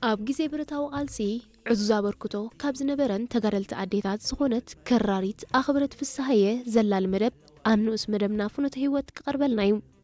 ኣብ ግዜ ብረታዊ ቃልሲ ዕዙዝ ኣበርክቶ ካብ ዝነበረን ተጋደልቲ ኣዴታት ዝኾነት ከራሪት ኣኽብረት ፍሳሐየ ዘላል መደብ ኣብ ንኡስ መደብና ፍኖተ ህይወት ክቐርበልና እዩ